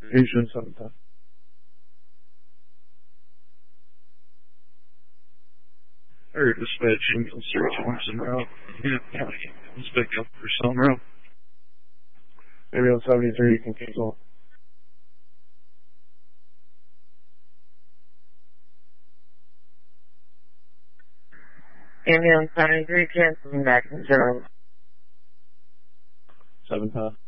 Asian 710. Or dispatch ambulance 320 en route. Yeah, county. Let's pick up for some route. Ambulance 73, you can cancel. Ambulance 73, canceling back to 0. 710.